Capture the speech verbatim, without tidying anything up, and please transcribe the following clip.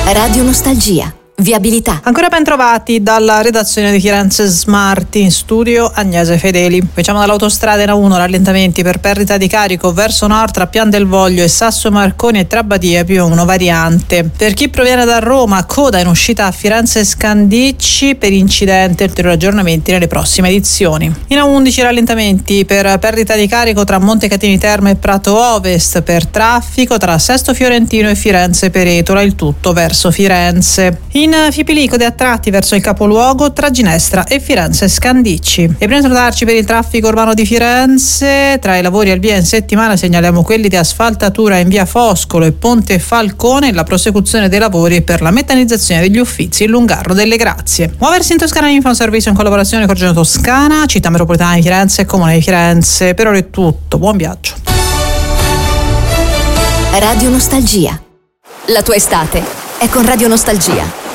Radio Nostalgia. Viabilità. Ancora ben trovati dalla redazione di Firenze Smart, in studio Agnese Fedeli. Facciamo dall'autostrada N A uno rallentamenti per perdita di carico verso nord tra Pian del Voglio e Sasso Marconi e tra Badia più uno variante. Per chi proviene da Roma, coda in uscita a Firenze Scandicci per incidente, ulteriori aggiornamenti nelle prossime edizioni. In A undici rallentamenti per perdita di carico tra Montecatini Terme e Prato Ovest per traffico tra Sesto Fiorentino e Firenze Peretola, il tutto verso Firenze. In In Fipilicode a tratti verso il capoluogo tra Ginestra e Firenze Scandicci. E prima di salutarci per il traffico urbano di Firenze, tra i lavori al via in settimana segnaliamo quelli di asfaltatura in via Foscolo e Ponte Falcone e la prosecuzione dei lavori per la metanizzazione degli Uffizi in Lungarno delle Grazie. Muoversi in Toscana Info, un servizio in collaborazione con Regione Toscana, Città Metropolitana di Firenze e Comune di Firenze. Per ora è tutto, buon viaggio. Radio Nostalgia. La tua estate è con Radio Nostalgia.